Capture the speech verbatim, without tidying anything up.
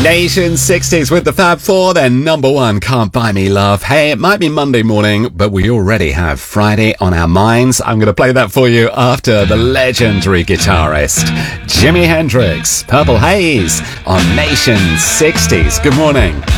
Nation sixties with the Fab Four, their number one, Can't Buy Me Love. Hey, it might be Monday morning, but we already have Friday on our minds. I'm going to play that for you after the legendary guitarist Jimi Hendrix, Purple Haze on Nation sixties. Good morning.